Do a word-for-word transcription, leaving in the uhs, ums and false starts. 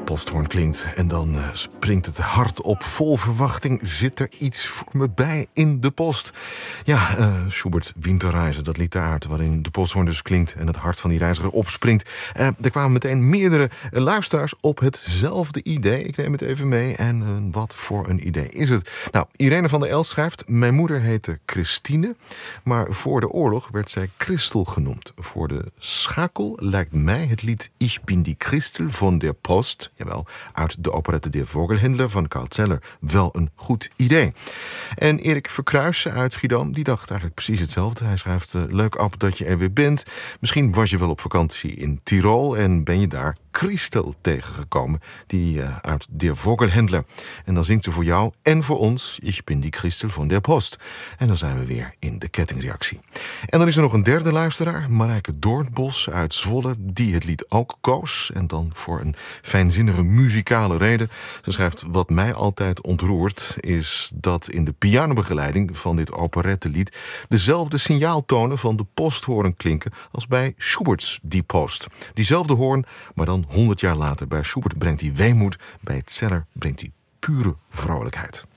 posthoorn klinkt en dan uh, springt het hart op. Vol verwachting zit er iets voor me bij in de post. Ja, uh, Schubert Winterreise, dat lied daaruit waarin de posthoorn dus klinkt en het hart van die reiziger opspringt. Uh, er kwamen meteen meerdere uh, luisteraars op hetzelfde idee. Ik neem het even mee en uh, wat voor een idee is het? Nou, Irene van der Elst schrijft: mijn moeder heette Christine, maar voor de oorlog werd zij Christel genoemd. Voor de schakel lijkt mij het lied Ich bin die Christel von der Post, jawel, uit de operette Der Vogelhändler van Karl Zeller, wel een goed idee. En Erik Verkruijsen uit Schiedam, die dacht eigenlijk precies hetzelfde. Hij schrijft: uh, leuk Ab dat je er weer bent. Misschien was je wel op vakantie in Tirol en ben je daar Christel tegengekomen, die uh, uit Der Vogelhändler. En dan zingt ze voor jou en voor ons Ich bin die Christel von der Post. En dan zijn we weer in de kettingreactie. En dan is er nog een derde luisteraar, Marijke Doornbos uit Zwolle, die het lied ook koos. En dan voor een fijnzinnige muzikale reden. Ze schrijft: wat mij altijd ontroert is dat in de pianobegeleiding van dit operettelied dezelfde signaaltonen van de posthoorn klinken als bij Schubert's Die Post. Diezelfde hoorn, maar dan honderd jaar later. Bij Schubert brengt hij weemoed, bij Zeller brengt hij pure vrolijkheid.